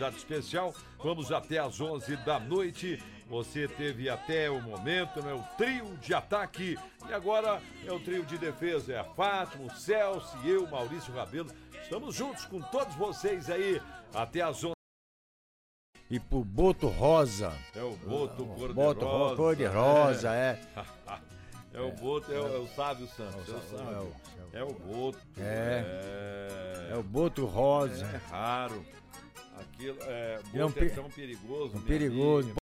convidado especial. Vamos até às 11 da noite. Você teve até o momento, né? O trio de ataque. E agora é o trio de defesa. É a Fátima, o Celso e eu, Maurício Rabelo. Estamos juntos com todos vocês aí até às 11. E pro Boto Rosa. É o Boto Boto cor-de-rosa, é. É o Boto, é o Sábio Santos. É o Boto. É o Boto Rosa. É raro. Aquilo, É Boto é tão perigoso. perigoso.